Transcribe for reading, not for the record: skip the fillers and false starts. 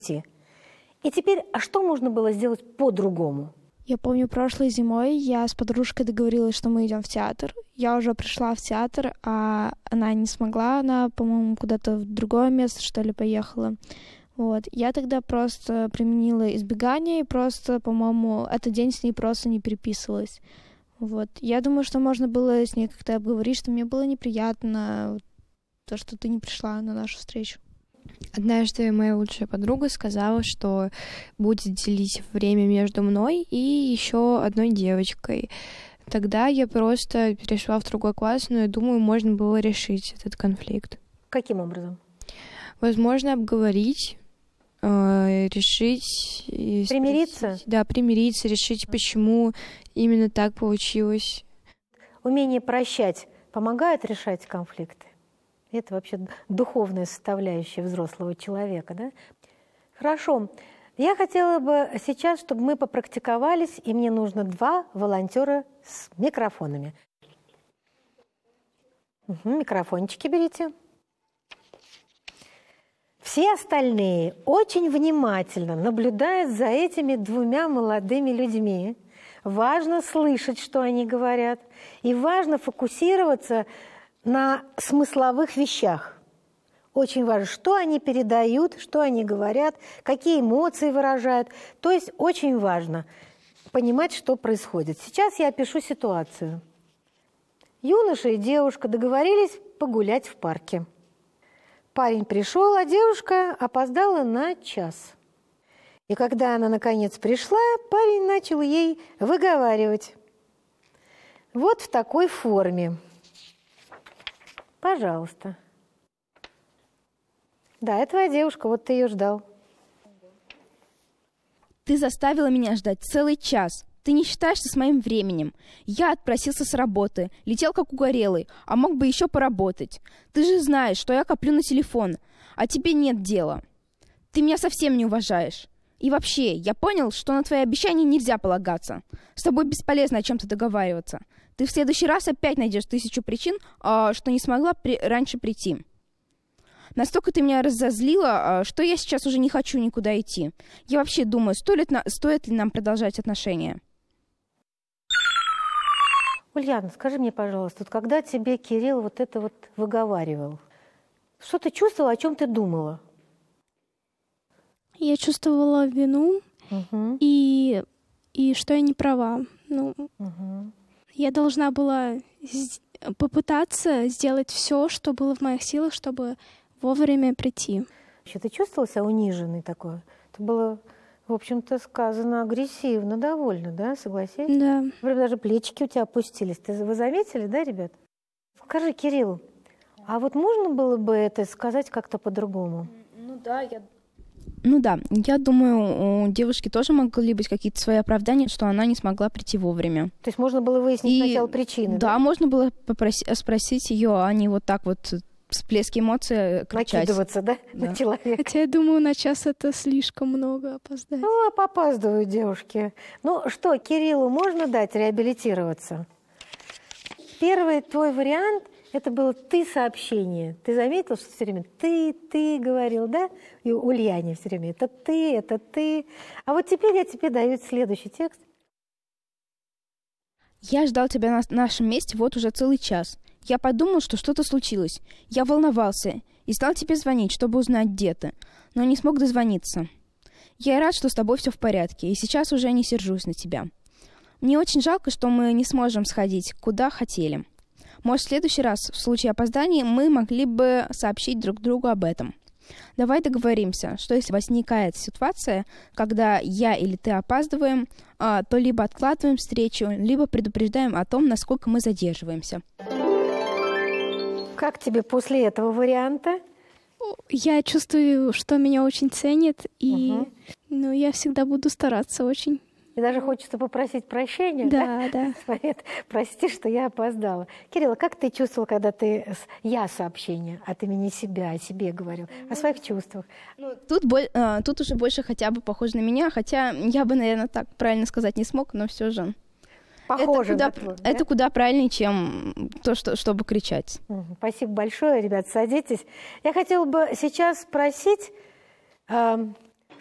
И теперь, а что можно было сделать по-другому? Я помню, прошлой зимой я с подружкой договорилась, что мы идем в театр. Я уже пришла в театр, а она не смогла. Она, по-моему, куда-то в другое место, что ли, поехала. Вот. Я тогда просто применила избегание, и просто, по-моему, этот день с ней просто не переписывалась. Вот. Я думаю, что можно было с ней как-то обговорить, что мне было неприятно то, что ты не пришла на нашу встречу. Однажды моя лучшая подруга сказала, что будет делить время между мной и еще одной девочкой. Тогда я просто перешла в другой класс, но я думаю, можно было решить этот конфликт. Каким образом? Возможно, обговорить, решить... Примириться? Да, примириться, решить, почему именно так получилось. Умение прощать помогает решать конфликты? Это вообще духовная составляющая взрослого человека, да? Хорошо. Я хотела бы сейчас, чтобы мы попрактиковались, и мне нужно 2 волонтера с микрофонами. Микрофончики берите. Все остальные очень внимательно наблюдают за этими 2 молодыми людьми. Важно слышать, что они говорят, и важно фокусироваться на смысловых вещах. Очень важно, что они передают, что они говорят, какие эмоции выражают. То есть очень важно понимать, что происходит. Сейчас я опишу ситуацию. Юноша и девушка договорились погулять в парке. Парень пришел, а девушка опоздала на час. И когда она наконец пришла, парень начал ей выговаривать. Вот в такой форме. Пожалуйста. Да, это твоя девушка, вот ты ее ждал. Ты заставила меня ждать целый час. Ты не считаешься с моим временем. Я отпросился с работы, летел как угорелый, а мог бы еще поработать. Ты же знаешь, что я коплю на телефон, а тебе нет дела. Ты меня совсем не уважаешь. И вообще, я понял, что на твои обещания нельзя полагаться. С тобой бесполезно о чем-то договариваться. Ты в следующий раз опять найдешь 1000 причин, что не смогла раньше прийти. Настолько ты меня разозлила, что я сейчас уже не хочу никуда идти. Я вообще думаю, стоит ли нам продолжать отношения. Ульяна, скажи мне, пожалуйста, когда тебе Кирилл вот это вот выговаривал, что ты чувствовала, о чем ты думала? Я чувствовала вину и что я не права. Я должна была попытаться сделать все, что было в моих силах, чтобы вовремя прийти. Ты чувствовала себя униженной такой? Это было, в общем-то, сказано агрессивно, довольно, да? Согласись? Да. Даже плечики у тебя опустились. Вы заметили, да, ребят? Скажи, Кирилл, а вот можно было бы это сказать как-то по-другому? Я думаю, у девушки тоже могли быть какие-то свои оправдания, что она не смогла прийти вовремя. То есть можно было выяснить сначала причины? Да, можно было спросить ее, а не вот так вот всплески эмоций кричать. Накидываться, да, на человека? Хотя я думаю, на час это слишком много опоздать. Попаздывают девушки. Что, Кириллу можно дать реабилитироваться? Первый твой вариант – это было «ты» сообщение. Ты заметил, что все время «ты» говорил, да? И Ульяне все время это ты. А вот теперь я тебе даю следующий текст. Я ждал тебя на нашем месте вот уже целый час. Я подумал, что что-то случилось. Я волновался и стал тебе звонить, чтобы узнать, где ты, но не смог дозвониться. Я рад, что с тобой все в порядке, и сейчас уже не сержусь на тебя. Мне очень жалко, что мы не сможем сходить, куда хотели. Может, в следующий раз, в случае опоздания, мы могли бы сообщить друг другу об этом. Давай договоримся, что если возникает ситуация, когда я или ты опаздываем, то либо откладываем встречу, либо предупреждаем о том, насколько мы задерживаемся. Как тебе после этого варианта? Я чувствую, что меня очень ценят, и я всегда буду стараться очень. И даже хочется попросить прощения. Да. Прости, что я опоздала. Кирилл, как ты чувствовал, когда ты «я» сообщение от имени себя, о себе говорил, о своих чувствах? Тут уже больше хотя бы похоже на меня, хотя я бы, наверное, так правильно сказать не смог, но все же. Похоже это куда правильнее, чем то, чтобы кричать. Спасибо большое, ребят, садитесь. Я хотела бы сейчас спросить,